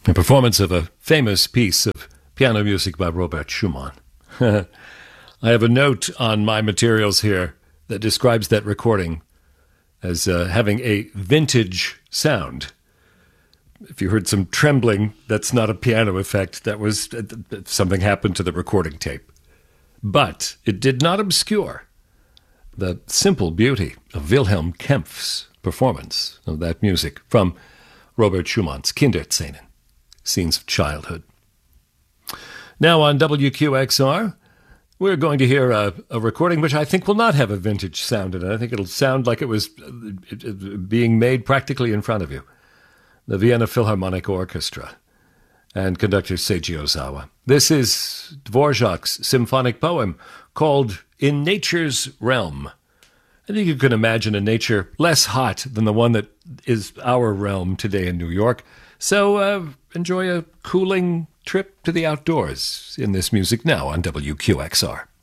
A performance of a famous piece of piano music by Robert Schumann. I have a note on my materials here that describes that recording as having a vintage sound. If you heard some trembling, that's not a piano effect. That was something happened to the recording tape. But it did not obscure the simple beauty of Wilhelm Kempf's performance of that music from Robert Schumann's Kinderszenen, Scenes of Childhood. Now on WQXR, we're going to hear a recording which I think will not have a vintage sound in it. I think it'll sound like it was being made practically in front of you. The Vienna Philharmonic Orchestra and conductor Seiji Ozawa. This is Dvorak's symphonic poem called In Nature's Realm. I think you can imagine a nature less hot than the one that is our realm today in New York. So enjoy a cooling trip to the outdoors in this music now on WQXR.